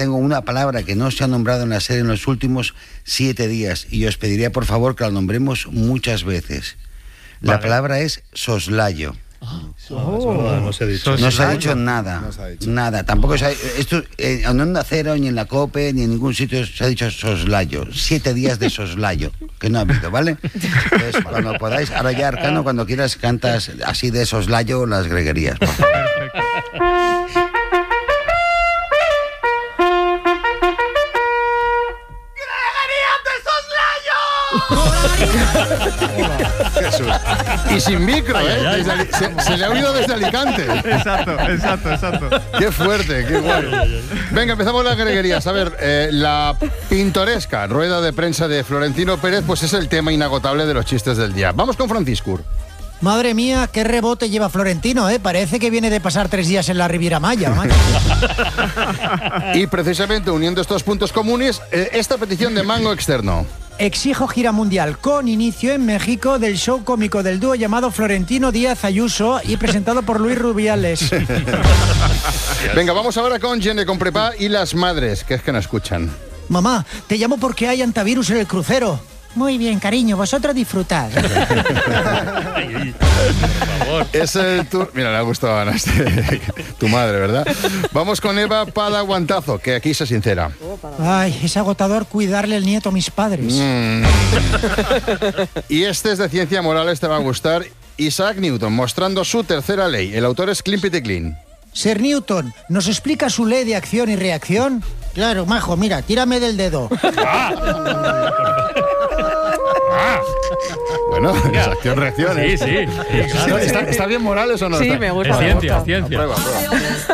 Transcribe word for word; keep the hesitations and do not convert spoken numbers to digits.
tengo una palabra que no se ha nombrado en la serie en los últimos siete días y os pediría por favor que la nombremos muchas veces. La vale. palabra es soslayo. Oh, no se ha dicho, no se ha dicho nada, no se ha dicho. nada. Tampoco se ha, esto eh, en Onda Cero, ni en la COPE, ni en ningún sitio se ha dicho soslayo. Siete días de soslayo, que no ha habido, ¿vale? Entonces, cuando podáis, ahora ya, Arcano, cuando quieras cantas así de soslayo las greguerías, por favor. Jesús. Y sin micro, ¿eh? Ay, ay, ay. Se, se le ha oído desde Alicante. Exacto, exacto, exacto. Qué fuerte, qué bueno. Venga, empezamos las greguerías. A ver, eh, la pintoresca rueda de prensa de Florentino Pérez, pues es el tema inagotable de los chistes del día. Vamos con Francisco. Madre mía, qué rebote lleva Florentino, ¿eh? Parece que viene de pasar tres días en la Riviera Maya. Y precisamente uniendo estos puntos comunes, eh, esta petición de Mango Externo. Exijo gira mundial con inicio en México del show cómico del dúo llamado Florentino Díaz Ayuso y presentado por Luis Rubiales. Venga, vamos ahora con Gene con Prepa y las madres, que es que no escuchan. Mamá, te llamo porque hay antivirus en el crucero. Muy bien, cariño, vosotros disfrutad. Ay, por favor. Es el tour... Mira, le ha gustado a Ana, este... tu madre, ¿verdad? Vamos con Eva Padaguantazo, que aquí se sincera. Ay, es agotador cuidarle el nieto a mis padres. Mm. Y este es de ciencia moral, este va a gustar. Isaac Newton, mostrando su tercera ley. El autor es Clint Pettigrew. Sir Newton, ¿nos explica su ley de acción y reacción? Claro, majo, mira, tírame del dedo. Bueno, es acción-reacción. Sí, sí, sí, claro. ¿Está, ¿Está bien Morales o no? Sí, está... me gusta. Es ciencia, es ciencia. Prueba, prueba.